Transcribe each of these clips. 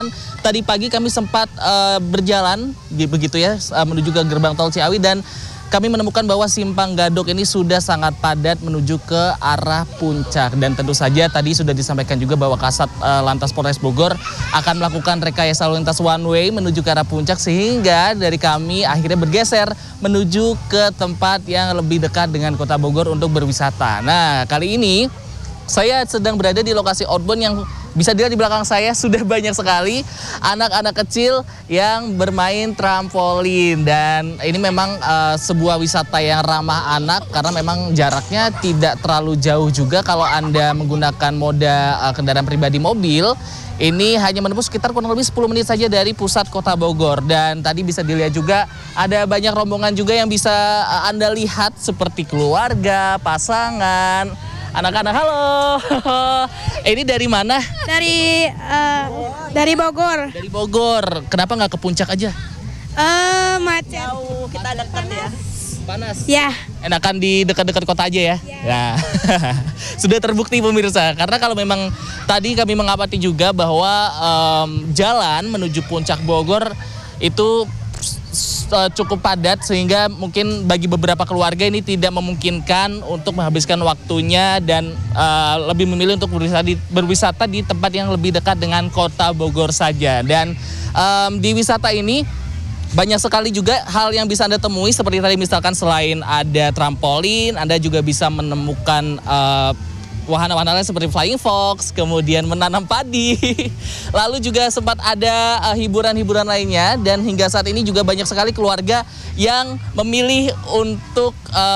Tadi pagi kami sempat berjalan begitu ya menuju ke gerbang tol Ciawi dan kami menemukan bahwa Simpang Gadok ini sudah sangat padat menuju ke arah puncak. Dan tentu saja tadi sudah disampaikan juga bahwa Kasat Lantas Polres Bogor akan melakukan rekayasa lalu lintas one way menuju ke arah puncak, sehingga dari kami akhirnya bergeser menuju ke tempat yang lebih dekat dengan Kota Bogor untuk berwisata. Nah, kali ini saya sedang berada di lokasi outbound yang bisa dilihat di belakang saya sudah banyak sekali anak-anak kecil yang bermain trampolin. Dan ini memang sebuah wisata yang ramah anak karena memang jaraknya tidak terlalu jauh juga. Kalau Anda menggunakan moda kendaraan pribadi mobil, ini hanya menempuh sekitar kurang lebih 10 menit saja dari pusat Kota Bogor. Dan tadi bisa dilihat juga ada banyak rombongan juga yang bisa Anda lihat seperti keluarga, pasangan, anak-anak. Halo, ini dari mana? Dari Bogor. Dari Bogor. Kenapa nggak ke puncak aja? Macet. Jauh, kita dekat ya. Panas. Ya. Enakan di dekat-dekat kota aja ya. Ya. Sudah terbukti pemirsa. Karena kalau memang tadi kami mengamati juga bahwa jalan menuju puncak Bogor itu cukup padat, sehingga mungkin bagi beberapa keluarga ini tidak memungkinkan untuk menghabiskan waktunya dan lebih memilih untuk berwisata di tempat yang lebih dekat dengan Kota Bogor saja. Dan di wisata ini banyak sekali juga hal yang bisa Anda temui, seperti tadi misalkan selain ada trampolin, Anda juga bisa menemukan wahana-wahana lain seperti flying fox, kemudian menanam padi. Lalu juga sempat ada hiburan-hiburan lainnya, dan hingga saat ini juga banyak sekali keluarga yang memilih untuk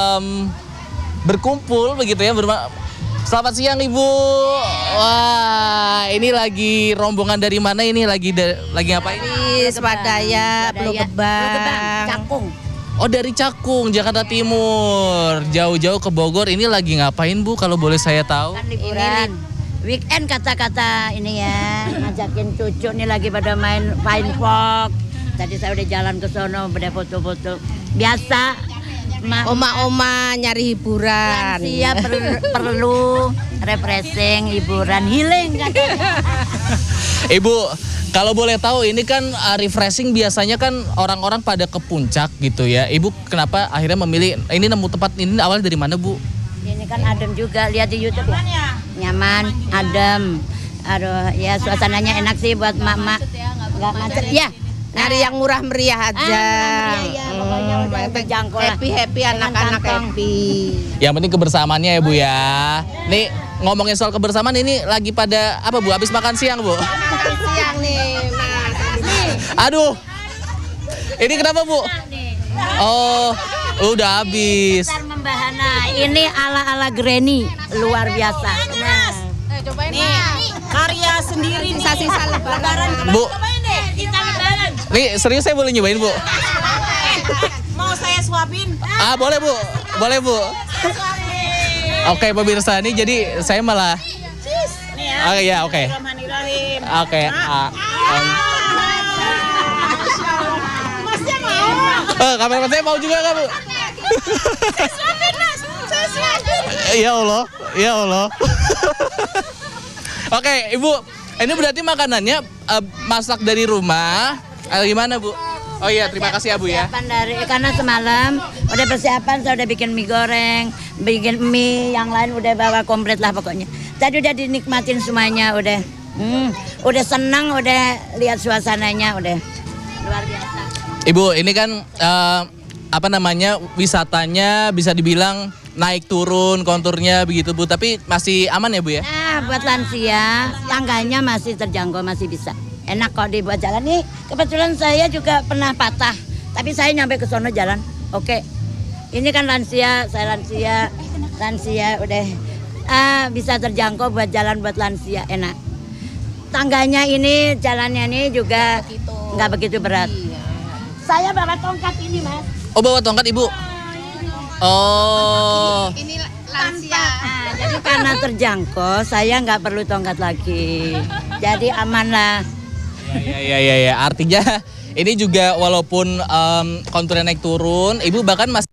berkumpul begitu ya. Selamat siang Ibu. Wah, ini lagi rombongan dari mana ini? Lagi ngapain? Ini Swadaya, Pulau Gebang, Cakung. Oh, dari Cakung, Jakarta Timur. Jauh-jauh ke Bogor. Ini lagi ngapain Bu kalau boleh saya tahu? Kan liburan. Weekend kata-kata ini ya. Ngajakin cucu nih lagi pada main flying fox. Tadi saya udah jalan ke sono, udah foto-foto. Biasa. oma-oma nyari hiburan. Lansia perlu refreshing, hiburan, healing katanya. Ibu, kalau boleh tahu ini kan refreshing biasanya kan orang-orang pada ke puncak gitu ya. Ibu kenapa akhirnya memilih ini, nemu tempat ini awalnya dari mana Bu? Ini kan adem juga, lihat di YouTube ya. Nyaman, adem. Aduh, ya suasananya enak sih buat mak-mak. Nggak macet ya. Nyari yang murah meriah aja. Pokoknya udah terjangkau lah. Happy anak-anak happy. Yang penting kebersamaannya ya Bu ya. Nih ngomongin soal kebersamaan, ini lagi pada apa Bu? Habis makan siang Bu? Makan siang nih. Aduh. Ini kenapa Bu? Oh, udah habis. Ntar membahana. Ini ala-ala Granny, luar biasa. Nah, Cobain nih, karya sendiri nih. Sisa-sisa lebaran. Bu, nih serius saya boleh nyobain Bu? Mau saya suapin? Ah, boleh Bu, boleh Bu. Oke pemirsa, ini jadi saya malah. Nih ya. Oh iya, oke. Bismillahirrahmanirrahim. Oke. Masnya mau? Kameramen saya mau juga nggak Bu? Saya suapin Mas, saya suapin. Ya Allah, ya Allah. Oke Ibu, ini berarti makanannya masak dari rumah, gimana Bu? Oh iya, terima kasih ya Bu ya. Persiapan karena semalam udah persiapan, saya udah bikin mie goreng, bikin mie yang lain udah bawa komplit lah pokoknya. Tadi udah dinikmatin semuanya, udah senang, udah lihat suasananya, udah luar biasa. Ibu, ini kan apa namanya, wisatanya bisa dibilang naik turun konturnya begitu Bu, tapi masih aman ya Bu ya? Nah, buat lansia, tangganya masih terjangkau, masih bisa. Enak kok dibuat jalan nih. Kebetulan saya juga pernah patah, tapi saya nyampe ke sono jalan. Oke. Ini kan lansia, saya lansia udah bisa terjangkau buat jalan buat lansia, enak. Tangganya ini, jalannya ini juga nggak begitu berat. Saya bawa tongkat ini Mas. Oh, bawa tongkat Ibu? Oh. Ini lansia. Jadi karena terjangkau, saya nggak perlu tongkat lagi. Jadi aman lah. Ya. Artinya ini juga walaupun konturnya naik turun, Ibu bahkan masih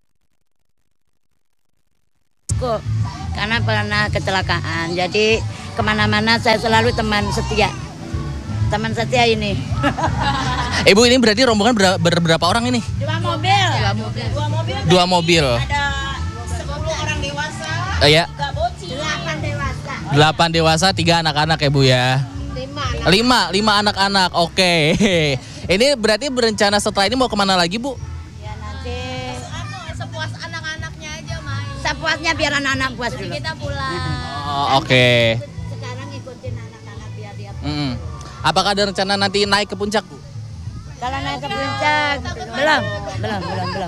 Karena pernah kecelakaan. Jadi kemana-mana saya selalu teman setia. Teman setia ini. Ibu ini berarti rombongan berapa orang ini? 2 mobil. 2 mobil. Ada 10 orang dewasa. Iya. 8 dewasa. 8 dewasa, 3 anak-anak ya Bu ya. 5 anak-anak. Oke. Ini berarti berencana setelah ini mau kemana lagi Bu? Ya nanti Sepuas anak-anaknya aja main. sepuasnya biar anak-anak puas dulu. Kita pulang. Oh, oke. Sekarang ikutin anak-anak biar dia. Apakah ada rencana nanti naik ke puncak Bu? Kalau naik ke puncak belum.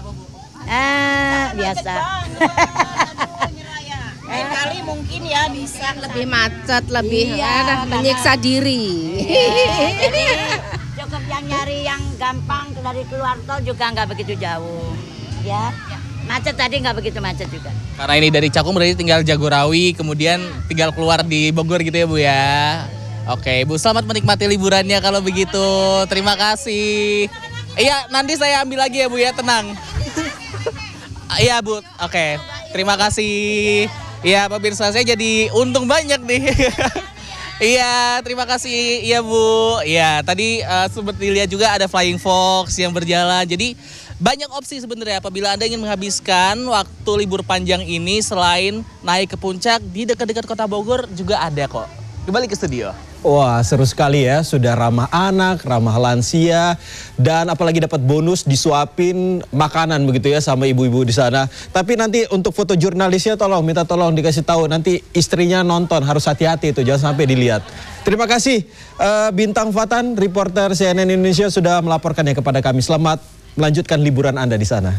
Biasa. Kali mungkin ya bisa lebih macet, lebih Iya, menyiksa diri. Jadi cukup yang nyari yang gampang dari keluar tol juga nggak begitu jauh. Ya, macet tadi nggak begitu macet juga. Karena ini dari Cakung berarti tinggal Jagorawi, kemudian tinggal keluar di Bogor gitu ya Bu ya. Oke, Bu, selamat menikmati liburannya kalau begitu. Terima kasih. Iya, nanti saya ambil lagi ya Bu ya, tenang. Iya Bu, oke. Terima kasih. Iya, pemirsa saya jadi untung banyak nih. Iya, terima kasih. Iya Bu. Iya, tadi sempat dilihat juga ada Flying Fox yang berjalan. Jadi banyak opsi sebenarnya apabila Anda ingin menghabiskan waktu libur panjang ini selain naik ke puncak di dekat-dekat Kota Bogor juga ada kok. Kembali ke studio. Wah, seru sekali ya, sudah ramah anak, ramah lansia, dan apalagi dapat bonus disuapin makanan begitu ya sama ibu-ibu di sana. Tapi nanti untuk foto jurnalisnya minta tolong dikasih tahu, nanti istrinya nonton, harus hati-hati itu, jangan sampai dilihat. Terima kasih Bintang Fatan, reporter CNN Indonesia sudah melaporkannya kepada kami. Selamat melanjutkan liburan Anda di sana.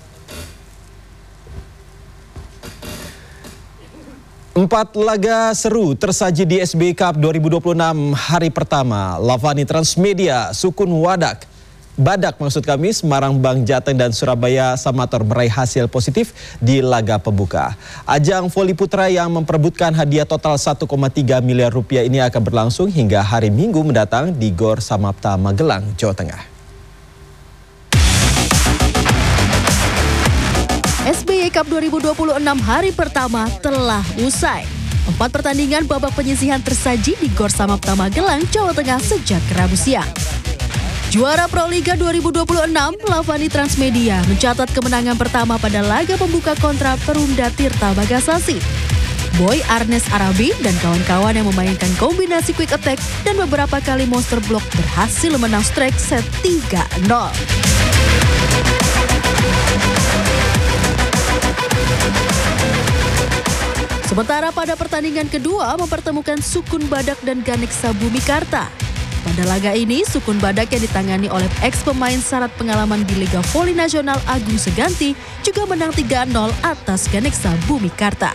4 laga seru tersaji di SBY Cup 2026 hari pertama. Lavani Transmedia, Sukun Badak maksud kami, Semarang Bang Jateng dan Surabaya Samator meraih hasil positif di laga pembuka. Ajang voli putra yang memperebutkan hadiah total 1,3 miliar rupiah ini akan berlangsung hingga hari Minggu mendatang di Gor Samapta Magelang, Jawa Tengah. SBY Cup 2026 hari pertama telah usai. 4 pertandingan babak penyisihan tersaji di Gor Samapta Magelang, Jawa Tengah sejak Rabu siang. Juara Proliga 2026, Lavani Transmedia mencatat kemenangan pertama pada laga pembuka kontra Perumda Tirta Bagasasi. Boy Arnes Arabi dan kawan-kawan yang memainkan kombinasi quick attack dan beberapa kali monster block berhasil menang strike set 3-0. Sementara pada pertandingan kedua mempertemukan Sukun Badak dan Ganeksa Bumikarta. Pada laga ini, Sukun Badak yang ditangani oleh ex-pemain syarat pengalaman di Liga Voli Nasional Agung Seganti juga menang 3-0 atas Ganeksa Bumikarta.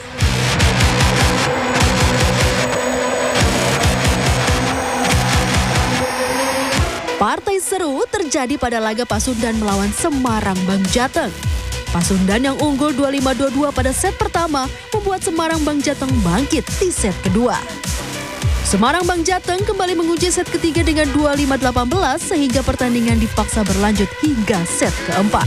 Partai seru terjadi pada laga Pasundan melawan Semarang Bang Jateng. Pasundan yang unggul 25-22 pada set pertama membuat Semarang Bang Jateng bangkit di set kedua. Semarang Bang Jateng kembali menguji set ketiga dengan 25-18 sehingga pertandingan dipaksa berlanjut hingga set keempat.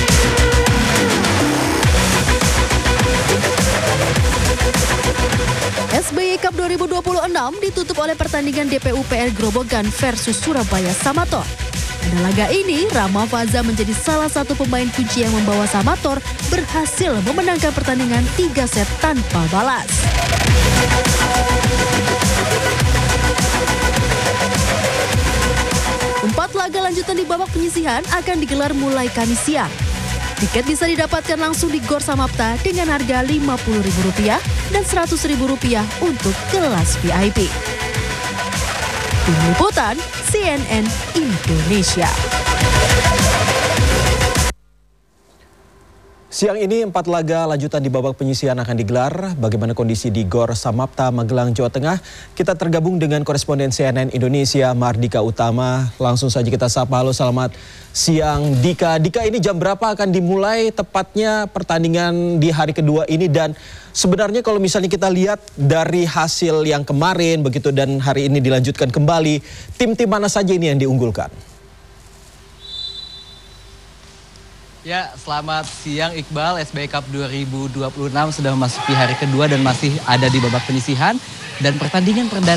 SBY Cup 2026 ditutup oleh pertandingan DPUPR Grobogan versus Surabaya Samator. Pada laga ini, Rama Faza menjadi salah satu pemain kunci yang membawa Samator berhasil memenangkan pertandingan 3 set tanpa balas. Empat laga lanjutan di babak penyisihan akan digelar mulai Kamis siang. Tiket bisa didapatkan langsung di Gor Samapta dengan harga Rp50.000 dan Rp100.000 untuk kelas VIP. Tim Liputan CNN Indonesia. Siang ini 4 laga lanjutan di babak penyisihan akan digelar. Bagaimana kondisi di Gor Samapta Magelang, Jawa Tengah? Kita tergabung dengan koresponden CNN Indonesia Mardika Utama. Langsung saja kita sapa. Halo, selamat siang Dika. Dika, ini jam berapa akan dimulai tepatnya pertandingan di hari kedua ini? Dan sebenarnya kalau misalnya kita lihat dari hasil yang kemarin begitu dan hari ini dilanjutkan kembali, tim-tim mana saja ini yang diunggulkan? Ya, selamat siang Iqbal. SBI Cup 2026 sudah memasuki hari kedua dan masih ada di babak penyisihan. Dan pertandingan perdana